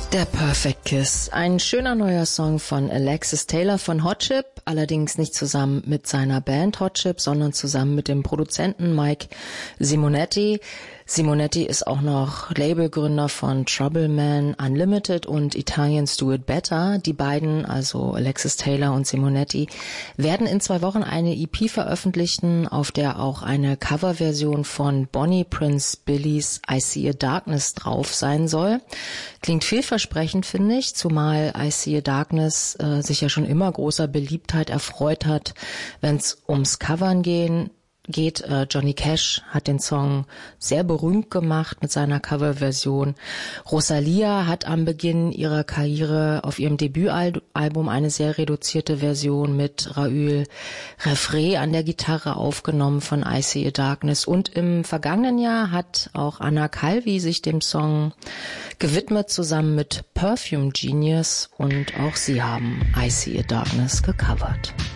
Der Perfect Kiss, ein schöner neuer Song von Alexis Taylor von Hot Chip, allerdings nicht zusammen mit seiner Band Hot Chip, sondern zusammen mit dem Produzenten Mike Simonetti. Simonetti ist auch noch Labelgründer von Trouble Man Unlimited und Italians Do It Better. Die beiden, also Alexis Taylor und Simonetti, werden in 2 Wochen eine EP veröffentlichen, auf der auch eine Coverversion von Bonnie Prince Billys I See a Darkness drauf sein soll. Klingt vielversprechend, finde ich, zumal I See a Darkness sich ja schon immer großer Beliebtheit erfreut hat, wenn es ums Covern geht. Johnny Cash hat den Song sehr berühmt gemacht mit seiner Coverversion. Rosalia hat am Beginn ihrer Karriere auf ihrem Debütalbum eine sehr reduzierte Version mit Raoul Refré an der Gitarre aufgenommen von I See a Darkness. Und im vergangenen Jahr hat auch Anna Calvi sich dem Song gewidmet, zusammen mit Perfume Genius, und auch sie haben I See a Darkness gecovert.